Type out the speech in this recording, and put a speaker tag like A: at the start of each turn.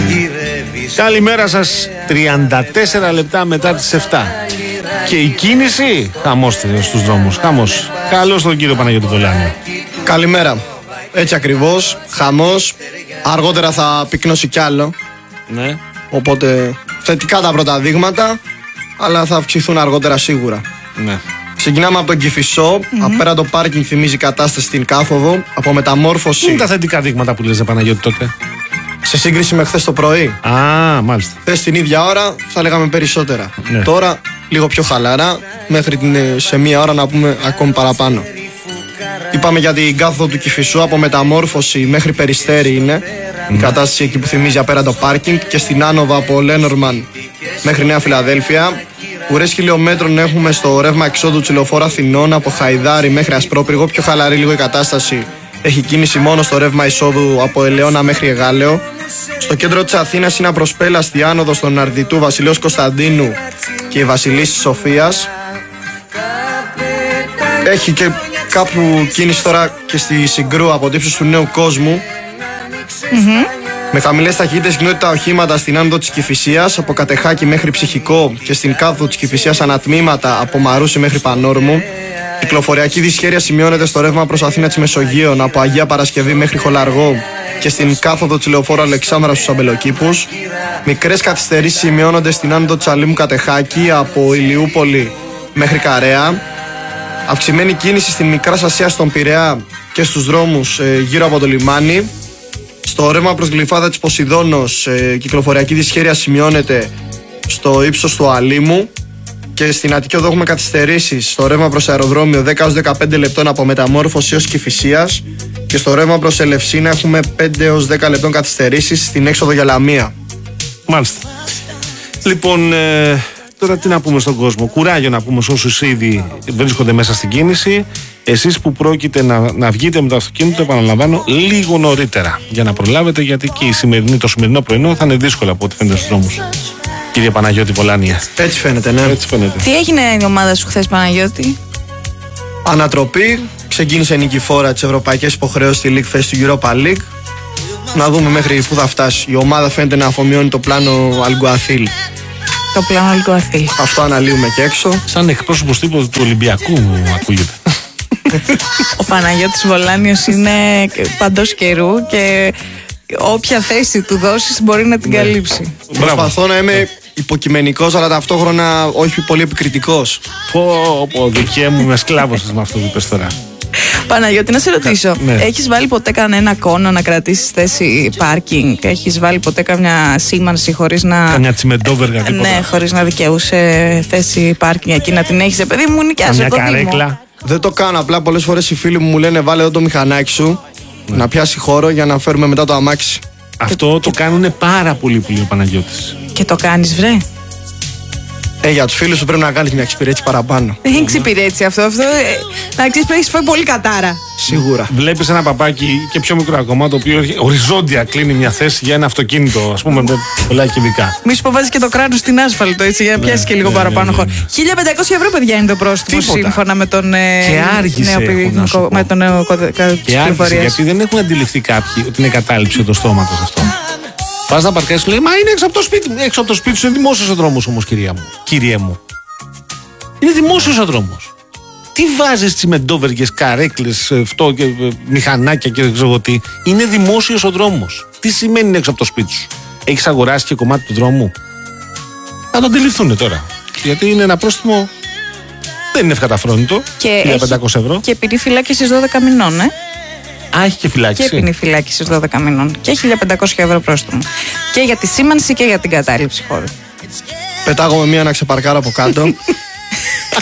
A: Καλημέρα σας, 34 λεπτά μετά τις 7. Και η κίνηση, χαμός στους δρόμους, χαμός. Καλώς τον κύριο Παναγιώτη Βολάνιο.
B: Καλημέρα. Έτσι ακριβώς, χαμός. Αργότερα θα πυκνώσει κι άλλο.
A: Ναι.
B: Οπότε θετικά τα πρώτα δείγματα, αλλά θα αυξηθούν αργότερα σίγουρα.
A: Ναι.
B: Ξεκινάμε από τον Κηφισό. Απέραντο πάρκινγκ θυμίζει κατάσταση στην κάθοδο. Από μεταμόρφωση.
A: Τι είναι τα θετικά δείγματα που λες, Παναγιώτη, τότε?
B: Σε σύγκριση με χθες το πρωί.
A: Α, μάλιστα.
B: Χθες την ίδια ώρα θα λέγαμε περισσότερα.
A: Ναι.
B: Τώρα λίγο πιο χαλαρά. Μέχρι σε μία ώρα να πούμε ακόμη παραπάνω. Είπαμε για την κάθοδο του Κηφισού. Από μεταμόρφωση μέχρι Περιστέρι είναι. Η κατάσταση εκεί που θυμίζει απέραντο πάρκινγκ. Και στην άνοδο από Λένορμαν μέχρι Νέα Φιλαδέλφια. Ουρές χιλιόμετρων έχουμε στο ρεύμα εξόδου του λεωφόρου Αθηνών από Χαϊδάρι μέχρι Ασπρόπυργο. Πιο χαλαρή λίγο η κατάσταση. Έχει κίνηση μόνο στο ρεύμα εισόδου από Ελαιώνα μέχρι Εγάλεο. Στο κέντρο της Αθήνας είναι απροσπέλαστη άνοδο στον Αρδιτού Βασιλέως Κωνσταντίνου και η Βασιλίσσης Σοφίας. Έχει και κάπου κίνηση τώρα και στη Συγκρού από το ύψος του Νέου Κόσμου. Με χαμηλές ταχύτητες κινούνται τα οχήματα στην άνοδο της Κηφισίας από Κατεχάκη μέχρι Ψυχικό και στην κάθοδο της Κηφισίας ανατμήματα από Μαρούσι μέχρι Πανόρμου. Κυκλοφοριακή δυσχέρεια σημειώνεται στο ρεύμα προς Αθήνα της Μεσογείων από Αγία Παρασκευή μέχρι Χολαργό και στην κάθοδο της λεωφόρου Αλεξάνδρα στους Αμπελοκήπους. Μικρές καθυστερήσεις σημειώνονται στην άνοδο της Αλήμου Κατεχάκη από Ηλιούπολη μέχρι Καρέα. Αυξημένη κίνηση στην Μικράς Ασίας στον Πειραιά και στους δρόμους γύρω από το λιμάνι. Στο ρεύμα προς Γλυφάδα της Ποσειδώνος κυκλοφοριακή δυσχέρεια σημειώνεται στο ύψος του Αλήμου. Και στην Αττική Οδό έχουμε καθυστερήσεις στο ρεύμα προς αεροδρόμιο 10-15 λεπτών από Μεταμόρφωση έως Κηφισίας. Και στο ρεύμα προς Ελευσίνα έχουμε 5-10 λεπτών καθυστερήσεις στην έξοδο για Λαμία.
A: Μάλιστα. Λοιπόν, τώρα τι να πούμε στον κόσμο? Κουράγιο να πούμε σε όσους ήδη βρίσκονται μέσα στην κίνηση. Εσείς που πρόκειται να βγείτε με το αυτοκίνητο, επαναλαμβάνω, λίγο νωρίτερα για να προλάβετε, γιατί και το σημερινό πρωινό θα είναι δύσκολο από ό,τι φαίνεται στους δρόμους. Κύριε Παναγιώτη Βολάνια.
B: Έτσι φαίνεται, ναι.
A: Έτσι φαίνεται.
C: Τι έγινε η ομάδα σου χθες, Παναγιώτη?
B: Ανατροπή. Ξεκίνησε νικηφόρα τις ευρωπαϊκές υποχρεώσεις στη League Fest του Europa League. Να δούμε μέχρι πού θα φτάσει. Η ομάδα φαίνεται να αφομοιώνει το πλάνο Αλγκουαθίλ.
C: Το πλάνο Αλγκουαθίλ.
B: Αυτό αναλύουμε και έξω.
A: Σαν εκπρόσωπος τύπου του Ολυμπιακού μου ακούγεται.
C: Ο Παναγιώτης Βολάνιος είναι παντός καιρού και όποια θέση του δώσεις μπορεί να την καλύψει.
B: Προσπαθώ να είμαι υποκειμενικός, αλλά ταυτόχρονα όχι πολύ επικριτικός.
A: Πω, δικαί μου, με σκλάβωσες με αυτό που είπες τώρα.
C: Παναγιώτη, να σε ρωτήσω,
A: Ναι.
C: έχεις βάλει ποτέ κανένα κόνο να κρατήσεις θέση πάρκινγκ? Έχεις βάλει ποτέ καμιά σήμανση χωρίς να...
A: Καμιά τσιμεντόβεργα, τίποτα?
C: Ναι, χωρίς να δικαιούσε θέση πάρκινγκ εκεί να την έχεις, παιδί μου, νοικιάζει
A: Καμιά
C: το Δήμο.
A: καρέκλα?
B: Δεν το κάνω. Απλά πολλές φορές οι φίλοι μου λένε βάλε εδώ το μηχανάκι σου να πιάσει χώρο για να φέρουμε μετά το αμάξι.
A: Αυτό το κάνουν πάρα πολύ που λέει ο Παναγιώτης.
C: Και το κάνεις, βρε?
B: Για τους φίλους σου πρέπει να κάνεις μια εξυπηρέτηση παραπάνω.
C: Δεν είναι εξυπηρέτηση αυτό. Να ξέρεις, πρέπει να φάει πολύ κατάρα.
B: Σίγουρα.
A: Βλέπεις ένα παπάκι και πιο μικρό ακόμα, το οποίο οριζόντια κλείνει μια θέση για ένα αυτοκίνητο, ας πούμε, με πολλά κυβικά.
C: Μη σου βάζεις και το κράνος στην άσφαλτο, έτσι, για να πιάσει και λίγο παραπάνω χώρο. 1.500 ευρώ, παιδιά, είναι το πρόστιμο, σύμφωνα με τον νέο κώδικα
A: Και άργησε, γιατί δεν έχουν αντιληφθεί κάποιοι ότι είναι κατάληψη του στόματος αυτό. Πας να παρκάσεις, λέει, μα είναι έξω από το σπίτι μου. Έξω από το σπίτι σου είναι δημόσιος ο δρόμος όμως, κύριε μου. Είναι δημόσιος ο δρόμος. Τι βάζεις τσιμεντόβεργες, καρέκλες, μηχανάκια και δεν ξέρω τι? Είναι δημόσιος ο δρόμος. Τι σημαίνει είναι έξω από το σπίτι σου? Έχεις αγοράσει και κομμάτι του δρόμου? Θα το αντιληφθούν τώρα. Γιατί είναι ένα πρόστιμο, δεν είναι ευκαταφρόνητο. 1.500 ευρώ.
C: Και ποινή φυλάκισης 12 μηνών,
A: Έχει και φυλάκιση.
C: Και ποινή φυλάκισης 12 μηνών. Και 1.500 ευρώ πρόστιμο. Και για τη σήμανση και για την κατάληψη χώρου.
B: Πετάγομαι μία να ξεπαρκάρω από κάτω.